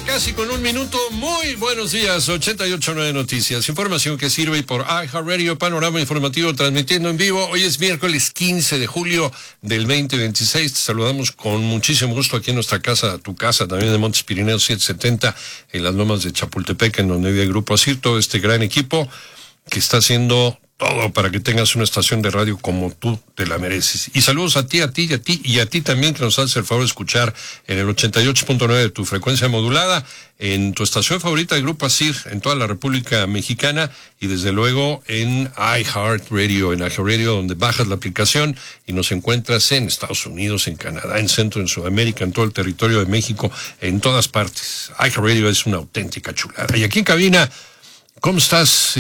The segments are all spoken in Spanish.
casi con un minuto. Muy buenos días, 88.9 Noticias. Información que sirve por iHeartRadio, panorama informativo transmitiendo en vivo. Hoy es miércoles 15 de julio del 2026. Te saludamos con muchísimo gusto aquí en nuestra casa, tu casa, también de Montes Pirineos 770, en las lomas de Chapultepec, en donde vive el Grupo ASIR, todo este gran equipo que está haciendo todo para que tengas una estación de radio como tú te la mereces. Y saludos a ti y a ti también, que nos haces el favor de escuchar en el 88.9 de tu frecuencia modulada, en tu estación favorita del Grupo ASIR, en toda la República Mexicana, y desde luego en iHeartRadio, donde bajas la aplicación y nos encuentras en Estados Unidos, en Canadá, en Centro, en Sudamérica, en todo el territorio de México, en todas partes. iHeartRadio es una auténtica chulada. Y aquí en cabina, ¿cómo estás,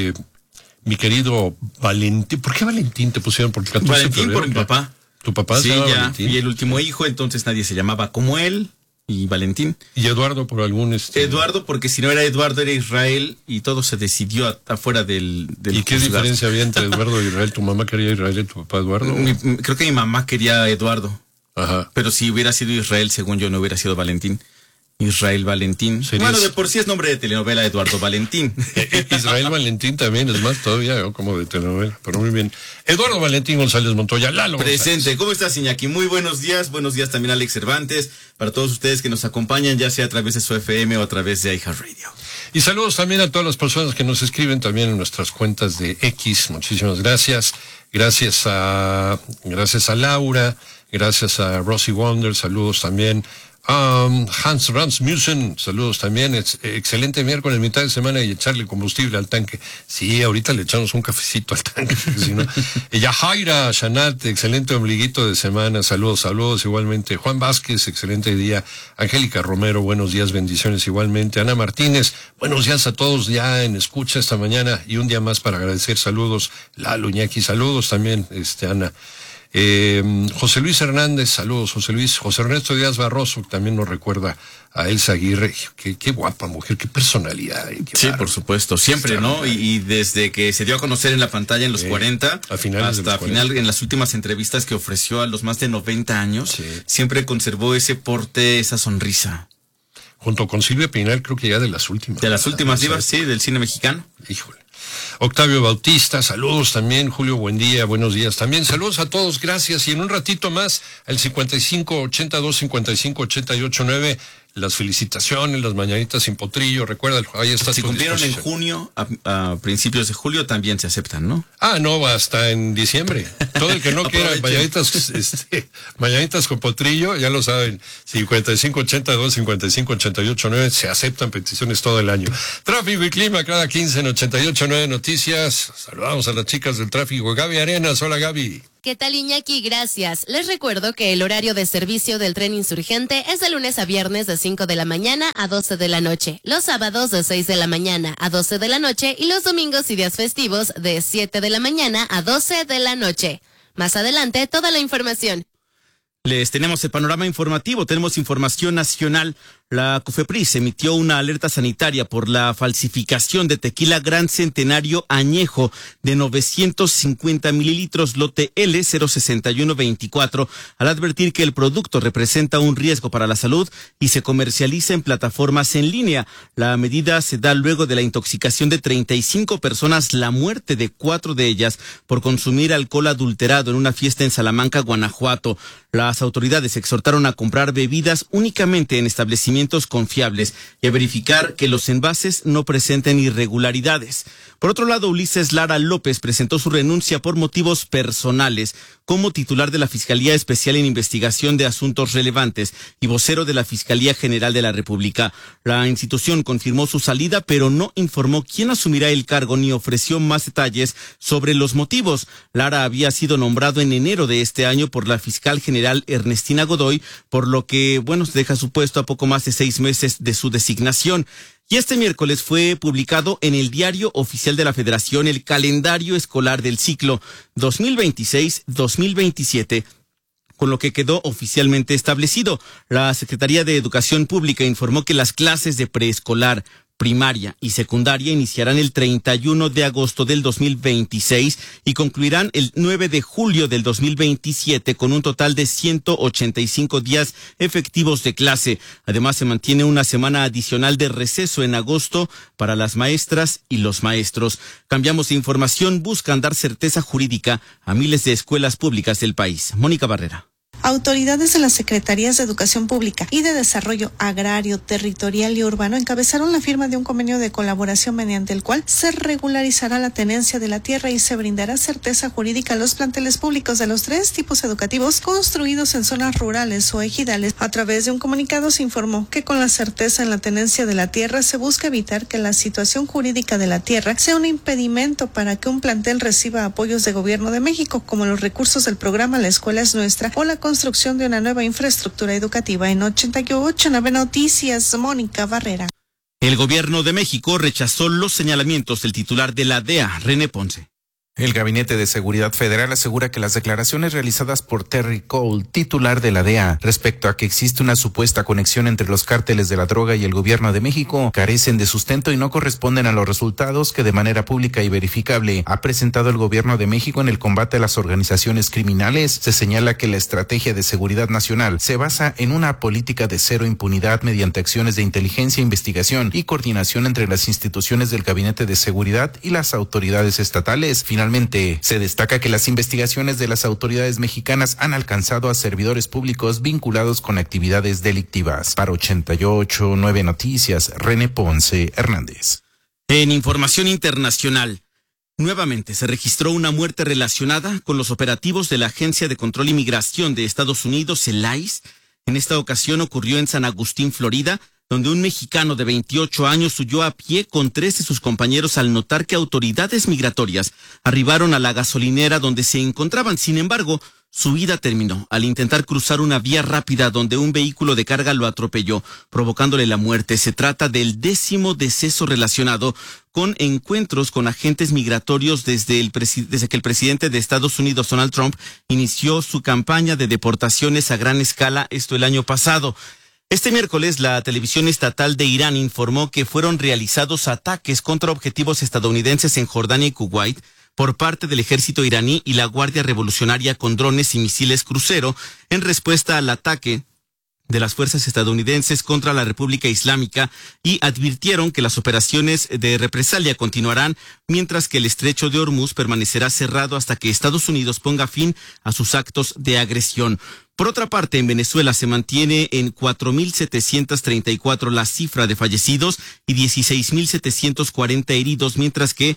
mi querido Valentín? ¿Por qué Valentín te pusieron? Porque Valentín por mi papá. ¿Tu papá se llama Valentín? Y el último hijo, entonces nadie se llamaba como él, y Valentín. ¿Y Eduardo por algún Eduardo, porque si no era Eduardo, era Israel, y todo se decidió afuera del ¿Y qué diferencia había entre Eduardo y Israel? ¿Tu mamá quería Israel y tu papá Eduardo? Creo que mi mamá quería Eduardo. Ajá. Pero si hubiera sido Israel, según yo, no hubiera sido Valentín. Israel Valentín. Bueno, de por sí es nombre de telenovela, Eduardo Valentín. Israel Valentín también es más todavía, ¿no? Como de telenovela, pero muy bien. Eduardo Valentín González Montoya, Lalo presente. González. ¿Cómo estás, Iñaki? Muy buenos días también Alex Cervantes, para todos ustedes que nos acompañan, ya sea a través de su FM o a través de iHeartRadio. Y saludos también a todas las personas que nos escriben también en nuestras cuentas de X, muchísimas gracias. Gracias a Laura, gracias a Rosie Wonder, saludos también. Hans Rasmussen, saludos también. Excelente miércoles, mitad de semana, y echarle combustible al tanque. Sí, ahorita le echamos un cafecito al tanque, si no. Yajaira Shanat, excelente ombliguito de semana, saludos igualmente. Juan Vázquez, excelente día. Angélica Romero, buenos días, bendiciones igualmente. Ana Martínez, buenos días a todos ya en escucha esta mañana, y un día más para agradecer. Saludos, Lalo, Iñaki, saludos también, Ana. José Luis Hernández, saludos, José Luis. José Ernesto Díaz Barroso, que también nos recuerda a Elsa Aguirre. Qué guapa mujer, qué personalidad. Sí, por supuesto, siempre, ¿no? Y desde que se dio a conocer en la pantalla en los 40, hasta final, en las últimas entrevistas que ofreció a los más de 90 años, siempre conservó ese porte, esa sonrisa. Junto con Silvia Pinal, creo que ya de las últimas. De las últimas divas, sí, del cine mexicano. Híjole. Octavio Bautista, saludos también. Julio, buen día, buenos días también. Saludos a todos, gracias. Y en un ratito más, el 5582-5588-9, las felicitaciones, las mañanitas sin potrillo. Recuerda, ahí está. Si cumplieron en junio, a principios de julio, también se aceptan, ¿no? No, hasta en diciembre. Todo el que no quiera mañanitas con potrillo, ya lo saben. 5582-5588-9, se aceptan peticiones todo el año. Tráfico y clima cada 15 en 88.9 Noticias. Saludamos a las chicas del tráfico. Gaby Arenas, hola Gaby. ¿Qué tal, Iñaki? Gracias. Les recuerdo que el horario de servicio del tren insurgente es de lunes a viernes de 5 de la mañana a 12 de la noche, los sábados de 6 de la mañana a 12 de la noche y los domingos y días festivos de 7 de la mañana a 12 de la noche. Más adelante, toda la información. Les tenemos el panorama informativo, tenemos información nacional. La COFEPRIS emitió una alerta sanitaria por la falsificación de tequila Gran Centenario Añejo de 950 mililitros lote L06124, al advertir que el producto representa un riesgo para la salud y se comercializa en plataformas en línea. La medida se da luego de la intoxicación de 35 personas, la muerte de 4 de ellas por consumir alcohol adulterado en una fiesta en Salamanca, Guanajuato. Las autoridades exhortaron a comprar bebidas únicamente en establecimientos confiables y a verificar que los envases no presenten irregularidades. Por otro lado, Ulises Lara López presentó su renuncia por motivos personales como titular de la Fiscalía Especial en Investigación de Asuntos Relevantes y vocero de la Fiscalía General de la República. La institución confirmó su salida, pero no informó quién asumirá el cargo ni ofreció más detalles sobre los motivos. Lara había sido nombrado en enero de este año por la fiscal general Ernestina Godoy, por lo que, deja su puesto a poco más de 6 meses de su designación. Y este miércoles fue publicado en el Diario Oficial de la Federación el calendario escolar del ciclo 2026-2027, con lo que quedó oficialmente establecido. La Secretaría de Educación Pública informó que las clases de preescolar, primaria y secundaria iniciarán el 31 de agosto del 2026 y concluirán el 9 de julio del 2027 con un total de 185 días efectivos de clase. Además, se mantiene una semana adicional de receso en agosto para las maestras y los maestros. Cambiamos de información, buscan dar certeza jurídica a miles de escuelas públicas del país. Mónica Barrera. Autoridades de las Secretarías de Educación Pública y de Desarrollo Agrario, Territorial y Urbano encabezaron la firma de un convenio de colaboración mediante el cual se regularizará la tenencia de la tierra y se brindará certeza jurídica a los planteles públicos de los 3 tipos educativos construidos en zonas rurales o ejidales. A través de un comunicado se informó que con la certeza en la tenencia de la tierra se busca evitar que la situación jurídica de la tierra sea un impedimento para que un plantel reciba apoyos de Gobierno de México, como los recursos del programa La Escuela es Nuestra o la construcción de una nueva infraestructura educativa. En 88.9 Noticias, Mónica Barrera. El Gobierno de México rechazó los señalamientos del titular de la DEA, René Ponce. El Gabinete de Seguridad Federal asegura que las declaraciones realizadas por Terry Cole, titular de la DEA, respecto a que existe una supuesta conexión entre los cárteles de la droga y el Gobierno de México, carecen de sustento y no corresponden a los resultados que de manera pública y verificable ha presentado el Gobierno de México en el combate a las organizaciones criminales. Se señala que la estrategia de seguridad nacional se basa en una política de cero impunidad mediante acciones de inteligencia, investigación y coordinación entre las instituciones del Gabinete de Seguridad y las autoridades estatales. Finalmente, se destaca que las investigaciones de las autoridades mexicanas han alcanzado a servidores públicos vinculados con actividades delictivas. Para 88.9 Noticias, René Ponce Hernández. En información internacional, nuevamente se registró una muerte relacionada con los operativos de la Agencia de Control y Migración de Estados Unidos, el ICE. En esta ocasión ocurrió en San Agustín, Florida, donde un mexicano de 28 años huyó a pie con 3 de sus compañeros al notar que autoridades migratorias arribaron a la gasolinera donde se encontraban. Sin embargo, su vida terminó al intentar cruzar una vía rápida donde un vehículo de carga lo atropelló, provocándole la muerte. Se trata del 10º deceso relacionado con encuentros con agentes migratorios desde que el presidente de Estados Unidos, Donald Trump, inició su campaña de deportaciones a gran escala, esto el año pasado. Este miércoles, la televisión estatal de Irán informó que fueron realizados ataques contra objetivos estadounidenses en Jordania y Kuwait por parte del ejército iraní y la Guardia Revolucionaria con drones y misiles crucero en respuesta al ataque de las fuerzas estadounidenses contra la República Islámica, y advirtieron que las operaciones de represalia continuarán mientras que el estrecho de Hormuz permanecerá cerrado hasta que Estados Unidos ponga fin a sus actos de agresión. Por otra parte, en Venezuela se mantiene en 4.734 la cifra de fallecidos y 16.740 heridos, mientras que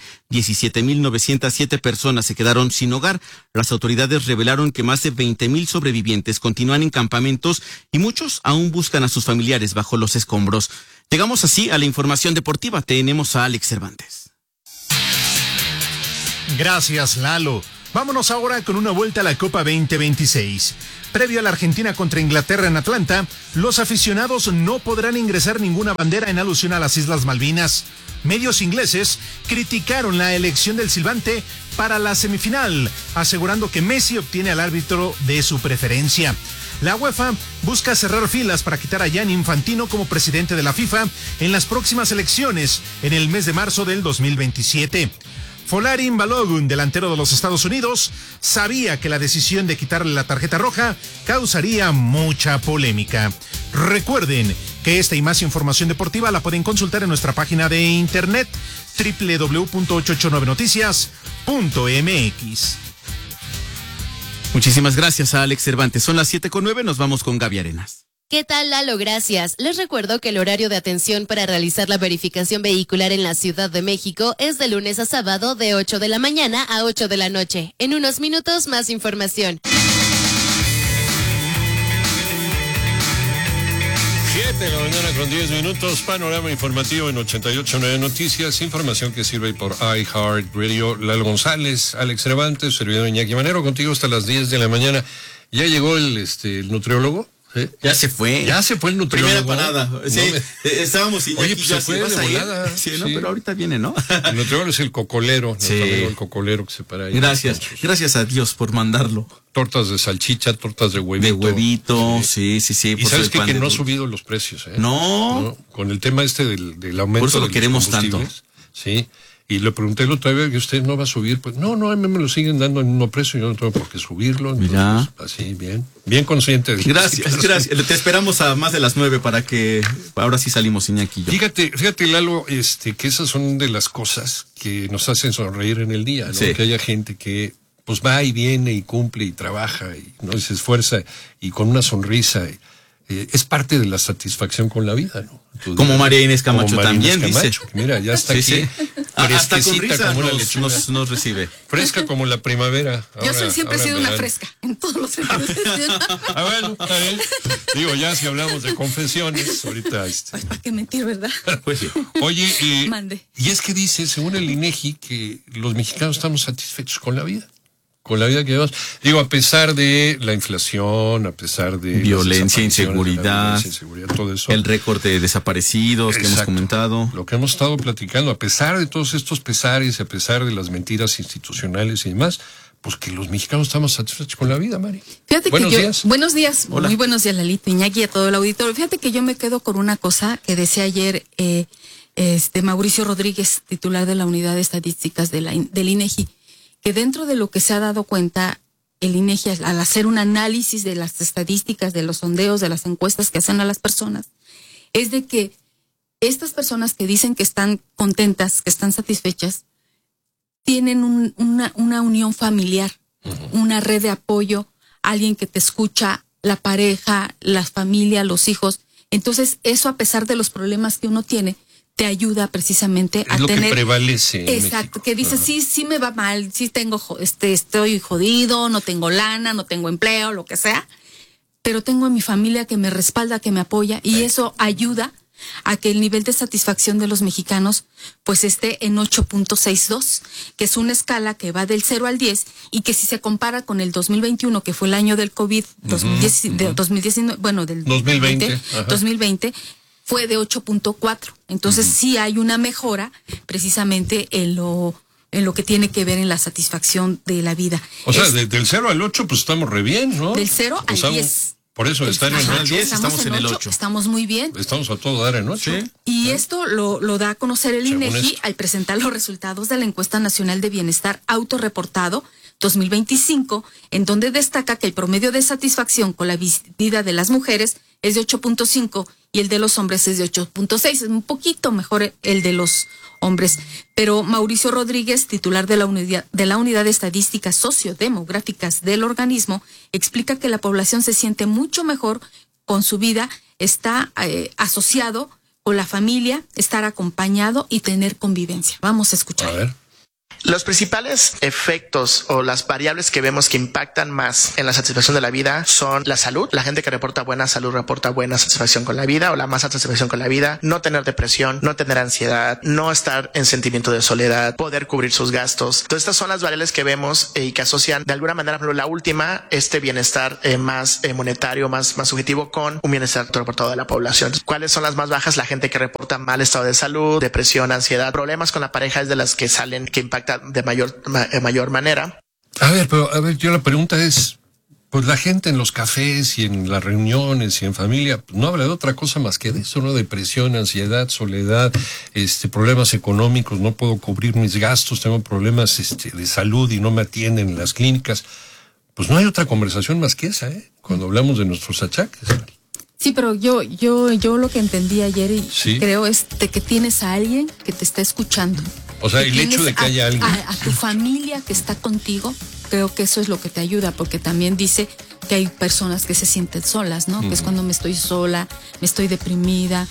17.907 personas se quedaron sin hogar. Las autoridades revelaron que más de 20.000 sobrevivientes continúan en campamentos y muchos aún buscan a sus familiares bajo los escombros. Llegamos así a la información deportiva. Tenemos a Alex Cervantes. Gracias, Lalo. Vámonos ahora con una vuelta a la Copa 2026. Previo a la Argentina contra Inglaterra en Atlanta, los aficionados no podrán ingresar ninguna bandera en alusión a las Islas Malvinas. Medios ingleses criticaron la elección del silbante para la semifinal, asegurando que Messi obtiene al árbitro de su preferencia. La UEFA busca cerrar filas para quitar a Gianni Infantino como presidente de la FIFA en las próximas elecciones en el mes de marzo del 2027. Folarin Balogun, delantero de los Estados Unidos, sabía que la decisión de quitarle la tarjeta roja causaría mucha polémica. Recuerden que esta y más información deportiva la pueden consultar en nuestra página de internet www.889noticias.mx. Muchísimas gracias a Alex Cervantes. Son las 7:09, nos vamos con Gaby Arenas. ¿Qué tal, Lalo? Gracias. Les recuerdo que el horario de atención para realizar la verificación vehicular en la Ciudad de México es de lunes a sábado de 8 de la mañana a 8 de la noche. En unos minutos, más información. 7 de la mañana con 10 minutos, panorama informativo en 88.9 Noticias, información que sirve por iHeartRadio. Lalo González, Alex Cervantes, servidor Iñaki Manero, contigo hasta las 10 de la mañana. ¿Ya llegó el nutriólogo? ¿Sí? Ya se fue. Ya se fue el nutriólogo. Primera parada. Sí, estábamos sin Oye, pues se fue de volada. Sí, no, pero ahorita viene, ¿no? El nutriólogo es el cocolero. Sí. El cocolero que se para ahí. Gracias a Dios por mandarlo. Tortas de salchicha, tortas de huevito. De huevito, sí. Y sabes que no ha subido los precios, ¿eh? No. Con el tema del aumento. Por eso lo queremos tanto. Sí. Y le pregunté el otro día que usted no va a subir. Pues no, a mí me lo siguen dando en el mismo precio. Yo no tengo por qué subirlo. Entonces, mira. Así, bien consciente. Gracias. Te esperamos a más de las 9 para que ahora sí salimos Iñaki y yo. Fíjate, Lalo, que esas son de las cosas que nos hacen sonreír en el día, ¿no? Sí. Que haya gente que pues va y viene y cumple y trabaja y no y se esfuerza y con una sonrisa. Es parte de la satisfacción con la vida, ¿no? Como María Inés Camacho también dice. Mira, ya está aquí. Sí. Hasta con Fresquecita risa como una lechuga. nos recibe. Fresca como la primavera. Yo siempre he sido una fresca, en todos los sentidos. Bueno, está bien. Digo, ya si hablamos de confesiones, ahorita... Pues, ¿para qué mentir, verdad? Pues sí. Oye, Mande. Y es que dice, según el INEGI, que los mexicanos estamos satisfechos con la vida. Con la vida que llevamos. Digo, a pesar de la inflación, a pesar de... Violencia, inseguridad, todo eso. El récord de desaparecidos que hemos comentado. Lo que hemos estado platicando, a pesar de todos estos pesares, a pesar de las mentiras institucionales y demás, pues que los mexicanos estamos satisfechos con la vida, Mari. Fíjate buenos que días. Buenos días. Hola. Muy buenos días, Lalito, Iñaki y a todo el auditorio. Fíjate que yo me quedo con una cosa que decía ayer Mauricio Rodríguez, titular de la Unidad de Estadísticas del INEGI, que dentro de lo que se ha dado cuenta el INEGI al hacer un análisis de las estadísticas, de los sondeos, de las encuestas que hacen a las personas, es de que estas personas que dicen que están contentas, que están satisfechas, tienen una unión familiar, una red de apoyo, alguien que te escucha, la pareja, la familia, los hijos. Entonces, eso a pesar de los problemas que uno tiene, te ayuda precisamente a lo tener... que prevalece. Exacto, que dices, sí me va mal, sí estoy jodido, no tengo lana, no tengo empleo, lo que sea, pero tengo a mi familia que me respalda, que me apoya, y eso ayuda a que el nivel de satisfacción de los mexicanos pues esté en 8.62, que es una escala que va del 0 al 10 y que si se compara con el 2021, que fue el año del COVID, 2019, bueno, del 2020, fue de 8.4. Entonces sí hay una mejora precisamente en lo que tiene que ver en la satisfacción de la vida. O sea, del 0 al 8 pues estamos re bien, ¿no? Del 0 al 10. Por eso están en el 10, estamos en el 8. Estamos muy bien. Estamos a todo dar en 8. Sí. Y esto lo da a conocer el Según INEGI esto. al presentar los resultados de la Encuesta Nacional de Bienestar Autorreportado 2025, en donde destaca que el promedio de satisfacción con la vida de las mujeres es de 8.5 y el de los hombres es de 8.6. Es un poquito mejor el de los hombres. Pero Mauricio Rodríguez, titular de la Unidad de Estadísticas Sociodemográficas del organismo, explica que la población se siente mucho mejor con su vida, está asociado con la familia, estar acompañado y tener convivencia. Vamos a escuchar. A ver. Los principales efectos o las variables que vemos que impactan más en la satisfacción de la vida son la salud. La gente que reporta buena salud reporta buena satisfacción con la vida o la más satisfacción con la vida. No tener depresión, no tener ansiedad, no estar en sentimiento de soledad, poder cubrir sus gastos. Entonces estas son las variables que vemos y que asocian de alguna manera, pero la última, este bienestar más monetario, más subjetivo con un bienestar reportado de la población. ¿Cuáles son las más bajas? La gente que reporta mal estado de salud, depresión, ansiedad, problemas con la pareja es de las que salen, que impactan de mayor manera. A ver, yo la pregunta es, pues la gente en los cafés y en las reuniones y en familia, pues no habla de otra cosa más que de eso, ¿no? Depresión, ansiedad, soledad, problemas económicos, no puedo cubrir mis gastos, tengo problemas de salud y no me atienden en las clínicas. Pues no hay otra conversación más que esa, cuando hablamos de nuestros achaques. Sí, pero yo lo que entendí ayer y Sí. creo es de que tienes a alguien que te está escuchando. O sea, Que el hecho tienes de que haya alguien. A tu familia que está contigo, creo que eso es lo que te ayuda, porque también dice que hay personas que se sienten solas, ¿no? Que es cuando me estoy sola, me estoy deprimida,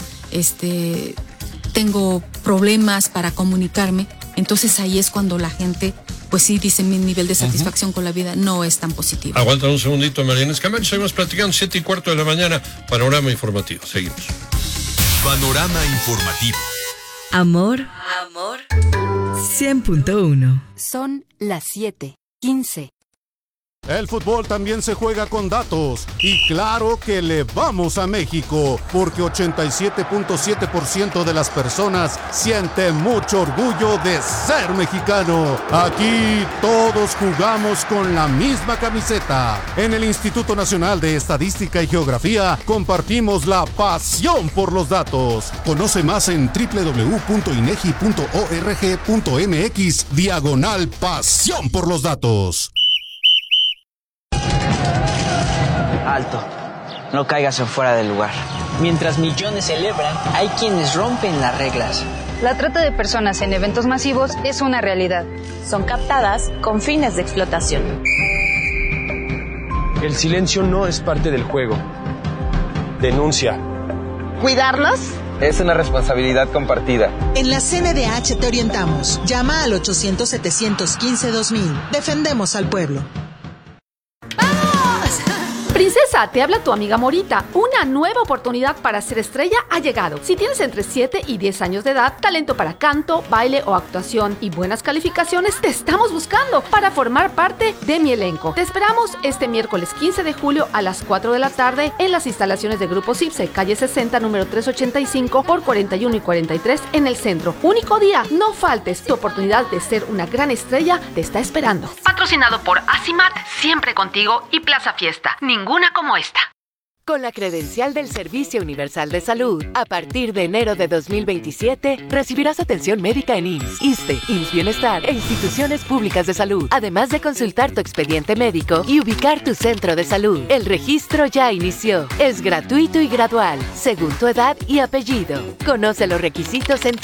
tengo problemas para comunicarme. Entonces ahí es cuando la gente, pues sí, dice mi nivel de satisfacción con la vida no es tan positivo. Aguanta un segundito, María Inés Camacho, seguimos platicando 7:15 de la mañana, panorama informativo, seguimos. Panorama informativo. Amor 100.1. Son las 7:15. El fútbol también se juega con datos. Y claro que le vamos a México, porque 87.7% de las personas siente mucho orgullo de ser mexicano. Aquí todos jugamos con la misma camiseta. En el Instituto Nacional de Estadística y Geografía compartimos la pasión por los datos. Conoce más en www.inegi.org.mx/pasión por los datos. Alto, no caigas en fuera del lugar. Mientras millones celebran, hay quienes rompen las reglas. La trata de personas en eventos masivos es una realidad. Son captadas con fines de explotación. El silencio no es parte del juego. Denuncia. ¿Cuidarlos? Es una responsabilidad compartida. En la CNDH te orientamos. Llama al 800-715-2000. Defendemos al pueblo. Princesa, te habla tu amiga Morita. Una nueva oportunidad para ser estrella ha llegado. Si tienes entre 7 y 10 años de edad, talento para canto, baile o actuación y buenas calificaciones, te estamos buscando para formar parte de mi elenco. Te esperamos este miércoles 15 de julio a las 4 de la tarde en las instalaciones de Grupo CIPSE, calle 60, número 385 por 41 y 43 en el centro. Único día, no faltes. Tu oportunidad de ser una gran estrella te está esperando. Patrocinado por Asimat, siempre contigo, y Plaza Fiesta. Ninguna como esta. Con la credencial del Servicio Universal de Salud, a partir de enero de 2027, recibirás atención médica en IMSS, ISSSTE, IMSS Bienestar e instituciones públicas de salud, además de consultar tu expediente médico y ubicar tu centro de salud. El registro ya inició. Es gratuito y gradual, según tu edad y apellido. Conoce los requisitos en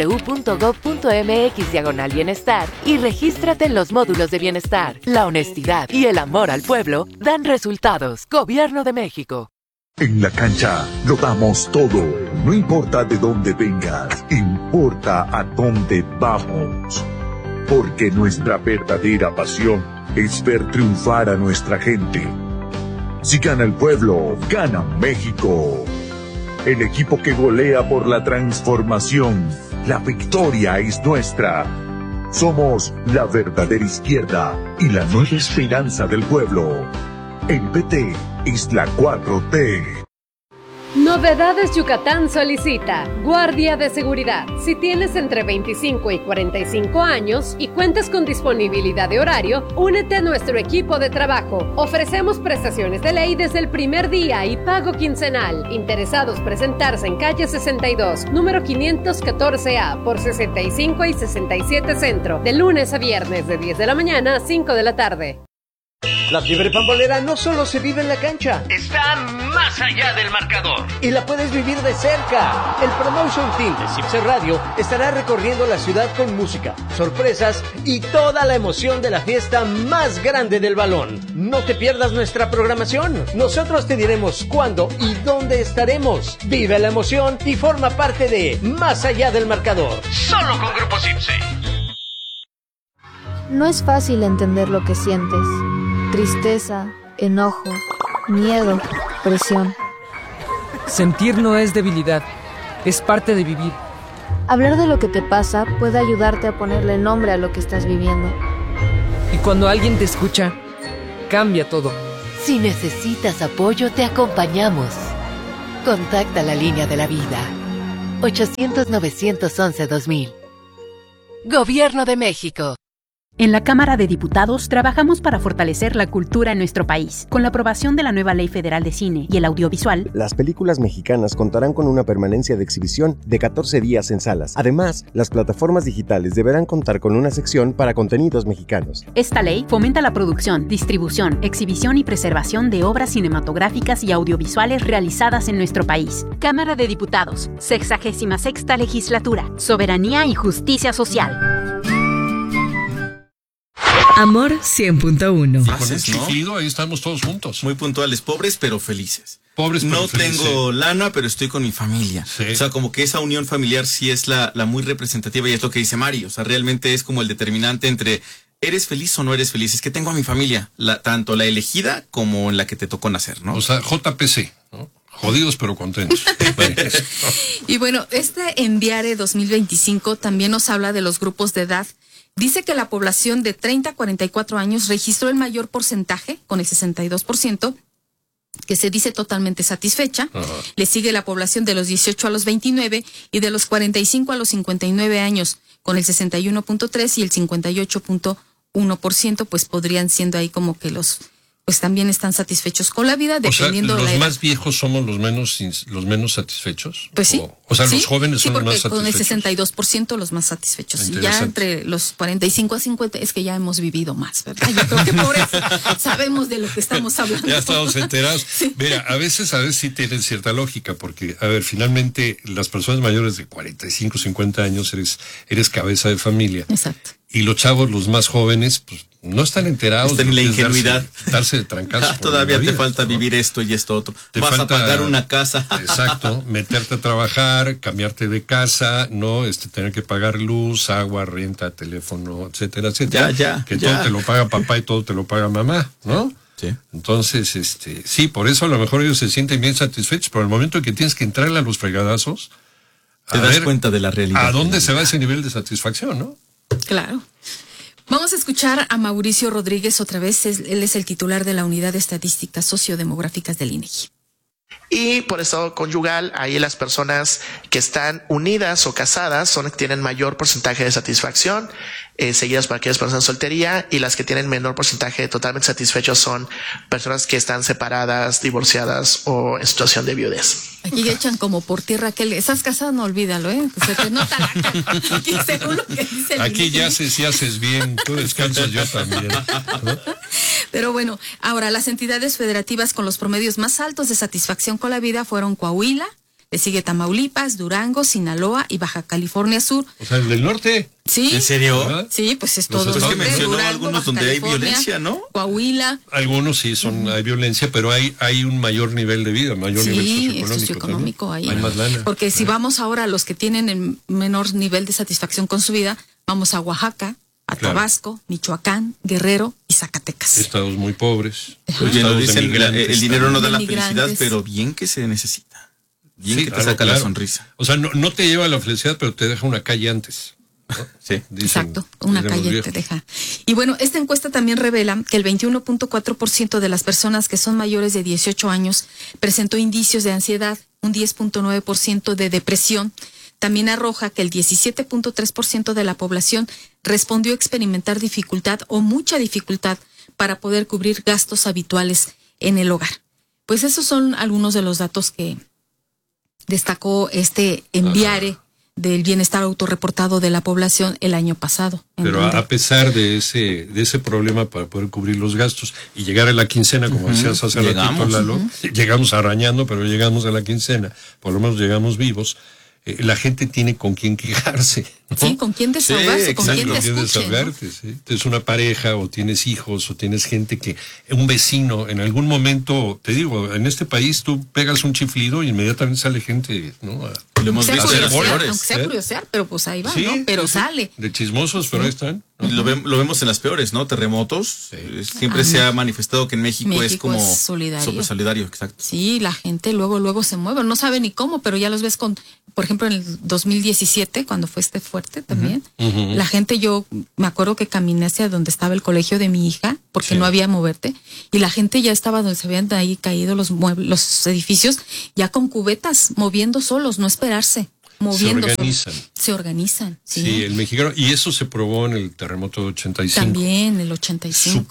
www.gov.mx/bienestar y regístrate en los módulos de bienestar. La honestidad y el amor al pueblo dan resultados. Gobierno de México. En la cancha lo damos todo, no importa de dónde vengas, importa a dónde vamos. Porque nuestra verdadera pasión es ver triunfar a nuestra gente. Si gana el pueblo, gana México. El equipo que golea por la transformación, la victoria es nuestra. Somos la verdadera izquierda y la nueva esperanza del pueblo. El PT es la 4T. Novedades Yucatán solicita guardia de seguridad. Si tienes entre 25 y 45 años y cuentas con disponibilidad de horario, únete a nuestro equipo de trabajo. Ofrecemos prestaciones de ley desde el primer día y pago quincenal. Interesados presentarse en calle 62, número 514A, por 65 y 67 Centro, de lunes a viernes de 10 de la mañana a 5 de la tarde. La fiebre pambolera no solo se vive en la cancha, está más allá del marcador. Y la puedes vivir de cerca. El Promotion Team de CIPSE Radio estará recorriendo la ciudad con música, sorpresas y toda la emoción de la fiesta más grande del balón. No te pierdas nuestra programación. Nosotros te diremos cuándo y dónde estaremos. Vive la emoción y forma parte de Más allá del marcador. Solo con Grupo CIPSE. No es fácil entender lo que sientes. Tristeza, enojo, miedo, presión. Sentir no es debilidad, es parte de vivir. Hablar de lo que te pasa puede ayudarte a ponerle nombre a lo que estás viviendo. Y cuando alguien te escucha, cambia todo. Si necesitas apoyo, te acompañamos. Contacta la línea de la vida. 800-911-2000. Gobierno de México. En la Cámara de Diputados trabajamos para fortalecer la cultura en nuestro país. Con la aprobación de la nueva Ley Federal de Cine y el Audiovisual, las películas mexicanas contarán con una permanencia de exhibición de 14 días en salas. Además, las plataformas digitales deberán contar con una sección para contenidos mexicanos. Esta ley fomenta la producción, distribución, exhibición y preservación de obras cinematográficas y audiovisuales realizadas en nuestro país. Cámara de Diputados, 66ª Legislatura, Soberanía y Justicia Social. Amor 100.1. Con el chiflido, ahí estamos todos juntos. Muy puntuales, pobres pero felices. Pobres pero felices. No tengo lana, pero estoy con mi familia. Sí. O sea, como que esa unión familiar sí es la muy representativa y es lo que dice Mari. O sea, realmente es como el determinante entre ¿eres feliz o no eres feliz? Es que tengo a mi familia, tanto la elegida como en la que te tocó nacer, ¿no? O sea, JPC, ¿no? Jodidos pero contentos. Y bueno, este Enviare 2025 también nos habla de los grupos de edad Dice que la población de 30 a 44 años registró el mayor porcentaje, con el 62%, que se dice totalmente satisfecha. Le sigue la población de los 18 a los 29 y de los 45 a los 59 años, con el 61.3 y el 58.1%, pues podrían siendo ahí como que pues también están satisfechos con la vida, dependiendo de la edad. ¿Los más viejos somos los menos satisfechos? Pues sí. O sea, los jóvenes son los más con el satisfechos. 62% los más satisfechos. Y ya entre los 45 a 50 es que ya hemos vivido más, ¿verdad? Yo creo que por eso sabemos de lo que estamos hablando. Ya estamos enterados. Sí. Mira, a veces sí tienen cierta lógica, porque, a ver, finalmente las personas mayores de 45, 50 años eres cabeza de familia. Exacto. Y los chavos, los más jóvenes, pues no están enterados. Están en la ingenuidad. Darse de trancazos. Todavía te falta vivir esto y esto otro. Vas a pagar una casa. Exacto. Meterte a trabajar, cambiarte de casa, ¿no? Tener que pagar luz, agua, renta, teléfono, etcétera, etcétera. Todo te lo paga papá y todo te lo paga mamá, ¿no? Sí. Entonces, sí, por eso a lo mejor ellos se sienten bien satisfechos, pero el momento en que tienes que entrarle a los fregadazos, te das cuenta de la realidad. ¿A dónde se va ese nivel de satisfacción, no? Claro. Vamos a escuchar a Mauricio Rodríguez otra vez. Él es el titular de la Unidad de Estadísticas Sociodemográficas del INEGI. Y por estado conyugal, ahí las personas que están unidas o casadas tienen mayor porcentaje de satisfacción, seguidas por aquellas personas en soltería, y las que tienen menor porcentaje de totalmente satisfechos son personas que están separadas, divorciadas o en situación de viudez. Aquí echan como por tierra que estás casado, no olvídalo, se te nota la cara. Aquí según lo que dice el aquí ya si haces bien, tú descansas, yo también, ¿no? Pero bueno, ahora las entidades federativas con los promedios más altos de satisfacción con la vida fueron Coahuila, le sigue Tamaulipas, Durango, Sinaloa y Baja California Sur. O sea, el del norte. Sí. ¿En serio? ¿Verdad? Sí, pues es todo. Es que mencionó Durango, algunos Baja donde California, hay violencia, ¿no? Coahuila. Algunos sí hay violencia, pero hay un mayor nivel de vida, mayor nivel socioeconómico ahí. Hay más lana. Porque si vamos ahora a los que tienen el menor nivel de satisfacción con su vida, vamos a Oaxaca, a Tabasco, Michoacán, Guerrero y Zacatecas. Estados muy pobres. Oye, nos dicen el dinero no da la felicidad, pero bien que se necesita. Bien que te saca la sonrisa. O sea, no te lleva a la felicidad, pero te deja una calle antes, ¿no? Sí. Exacto, una calle te deja. Y bueno, esta encuesta también revela que el 21.4% de las personas que son mayores de 18 años presentó indicios de ansiedad, un 10.9% de depresión. También arroja que el 17.3% de la población respondió experimentar dificultad o mucha dificultad para poder cubrir gastos habituales en el hogar. Pues esos son algunos de los datos que destacó enviare del bienestar autorreportado de la población el año pasado. Pero a pesar de ese problema para poder cubrir los gastos y llegar a la quincena, como decías hace ratito, Lalo, llegamos arañando, pero llegamos a la quincena, por lo menos llegamos vivos. La gente tiene con quién quejarse, ¿no? Sí, con quién desahogarse, con quién te escuche, desahogarte, ¿no? ¿Sí? Tienes una pareja o tienes hijos o tienes gente un vecino, en algún momento, te digo, en este país tú pegas un chiflido y inmediatamente sale gente, ¿no? Lo hemos visto en las peores. Aunque sea curiosear, pero pues ahí va, sí, ¿no? Pero sí, sale. De chismosos, pero ahí están. ¿No? Y lo vemos en las peores, ¿no? Terremotos. Siempre se ha manifestado que en México es como solidario. Solidario, exacto. Sí, la gente luego se mueve, no sabe ni cómo, pero ya los ves por ejemplo, en el 2017, cuando fue fuerte también, la gente, yo me acuerdo que caminé hacia donde estaba el colegio de mi hija, porque no había moverte, y la gente ya estaba donde se habían ahí caído los edificios, ya con cubetas, moviendo solos, no esperarse. Moviendo se organizan. Sí, el mexicano, y eso se probó en el terremoto de 85. También el 85.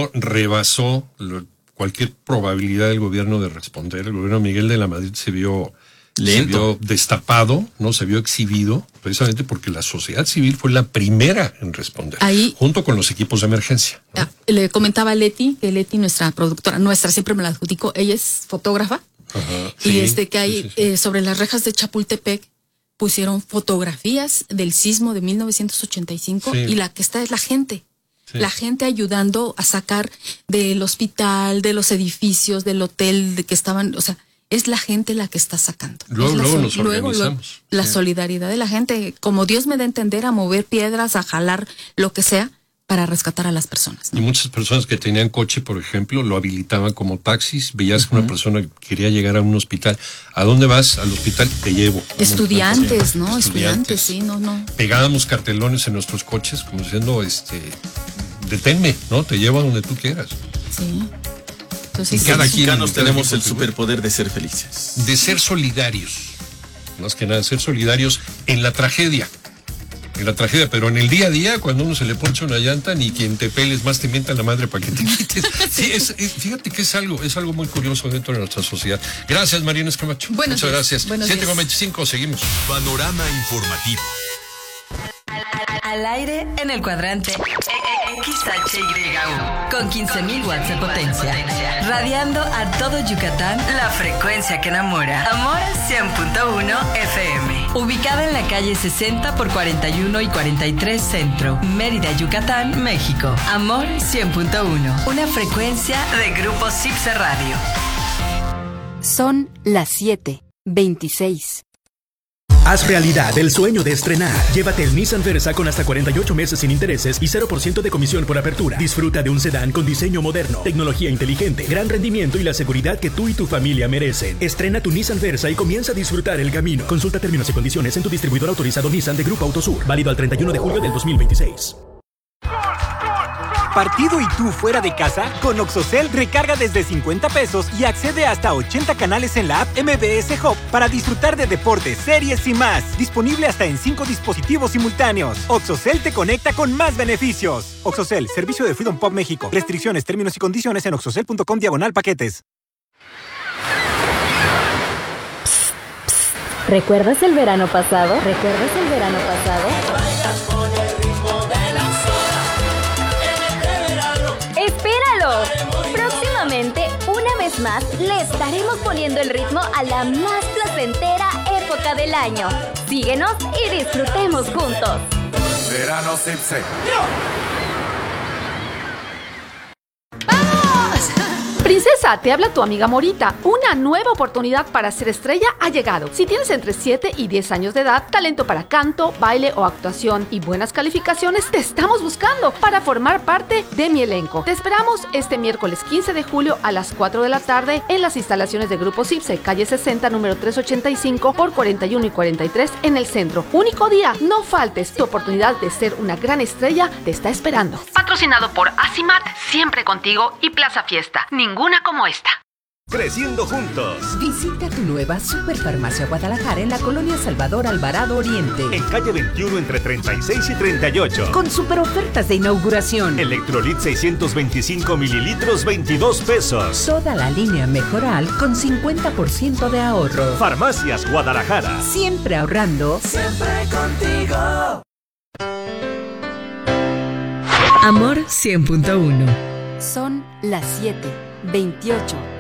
Rebasó cualquier probabilidad del gobierno de responder. El gobierno de Miguel de la Madrid se vio destapado, no se vio exhibido, precisamente porque la sociedad civil fue la primera en responder, junto con los equipos de emergencia, ¿no? Le comentaba a Leti, que Leti, nuestra productora, siempre me la adjudicó, ella es fotógrafa, y que hay sobre las rejas de Chapultepec pusieron fotografías del sismo de 1985 y la que está es la gente. Sí. La gente ayudando a sacar del hospital, de los edificios, del hotel que estaban, o sea, es la gente la que está sacando. Luego nos organizamos. La solidaridad de la gente, como Dios me da a entender, a mover piedras, a jalar lo que sea, para rescatar a las personas, ¿no? Y muchas personas que tenían coche, por ejemplo, lo habilitaban como taxis. Veías que una persona quería llegar a un hospital. ¿A dónde vas? Al hospital, te llevo. Estudiantes, ¿no? Estudiantes, sí, no. Pegábamos cartelones en nuestros coches como diciendo, deténme, ¿no? Te llevo a donde tú quieras. Sí. Entonces, y cada mexicanos tenemos el superpoder de ser felices. De ser solidarios. Más que nada, ser solidarios en la tragedia. Pero en el día a día, cuando uno se le poncha una llanta, ni quien te peles más te mienta la madre para que te quites. Sí, fíjate que es algo muy curioso dentro de nuestra sociedad. Gracias, Mariana Escamacho. Muchas gracias. 7:25, seguimos. Panorama informativo. Al aire en el cuadrante XHYU con 15.000 watts de potencia, radiando a todo Yucatán, la frecuencia que enamora. Amor 100.1 FM, ubicada en la calle 60 por 41 y 43 Centro, Mérida, Yucatán, México. Amor 100.1, una frecuencia de Grupo Cipse Radio. Son las 7:26. Haz realidad el sueño de estrenar. Llévate el Nissan Versa con hasta 48 meses sin intereses y 0% de comisión por apertura. Disfruta de un sedán con diseño moderno, tecnología inteligente, gran rendimiento y la seguridad que tú y tu familia merecen. Estrena tu Nissan Versa y comienza a disfrutar el camino. Consulta términos y condiciones en tu distribuidor autorizado Nissan de Grupo Autosur. Válido al 31 de julio del 2026. ¿Partido y tú fuera de casa? Con Oxocel recarga desde 50 pesos y accede hasta 80 canales en la app MBS Hub para disfrutar de deportes, series y más. Disponible hasta en 5 dispositivos simultáneos. Oxocel te conecta con más beneficios. Oxocel, servicio de Freedom Pop México. Restricciones, términos y condiciones en oxocel.com/paquetes. ¿Recuerdas el verano pasado? ¡Espéralo! Próximamente, una vez más, le estaremos poniendo el ritmo a la más placentera época del año. Síguenos y disfrutemos juntos. Verano Cipse. Princesa, te habla tu amiga Morita. Una nueva oportunidad para ser estrella ha llegado. Si tienes entre 7 y 10 años de edad, talento para canto, baile o actuación y buenas calificaciones, te estamos buscando para formar parte de mi elenco. Te esperamos este miércoles 15 de julio a las 4 de la tarde en las instalaciones de Grupo Cipse, calle 60, número 385 por 41 y 43 en el centro. Único día, no faltes. Tu oportunidad de ser una gran estrella te está esperando. Patrocinado por Asimat, siempre contigo, y Plaza Fiesta. Ninguna como esta. Creciendo juntos. Visita tu nueva Superfarmacia Guadalajara en la colonia Salvador Alvarado Oriente. En calle 21 entre 36 y 38. Con super ofertas de inauguración. Electrolit 625 mililitros, 22 pesos. Toda la línea Mejoral con 50% de ahorro. Farmacias Guadalajara. Siempre ahorrando. Siempre contigo. Amor 100.1. Son las 7:28.